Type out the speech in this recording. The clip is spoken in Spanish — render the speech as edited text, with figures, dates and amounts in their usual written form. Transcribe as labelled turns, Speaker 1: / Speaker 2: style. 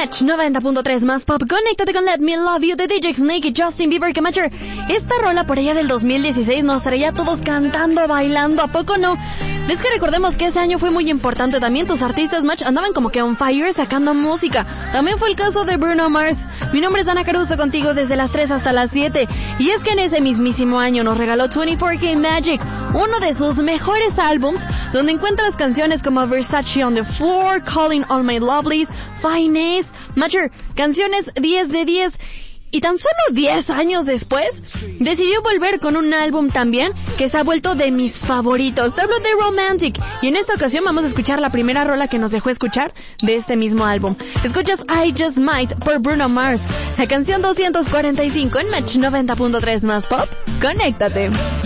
Speaker 1: Match 90.3 más pop. Conéctate con Let Me Love You de DJ Snake y Justin Bieber. Que Matcher, esta rola por allá del 2016 nos traía a todos cantando, bailando, ¿a poco no? Es que recordemos que ese año fue muy importante también. Tus artistas, Match, andaban como que on fire sacando música. También fue el caso de Bruno Mars. Mi nombre es Ana Caruso, contigo desde las 3 hasta las 7. Y es que en ese mismísimo año nos regaló 24K Magic, uno de sus mejores álbums, donde encuentras canciones como Versace on the Floor, Calling All My Lovelies, Finesse, Matcher, canciones 10 de 10. Y tan solo 10 años después, decidió volver con un álbum también que se ha vuelto de mis favoritos. Te hablo de Romantic. Y en esta ocasión vamos a escuchar la primera rola que nos dejó escuchar de este mismo álbum. Escuchas I Just Might por Bruno Mars, la canción 245 en Match 90.3 más pop. Conéctate.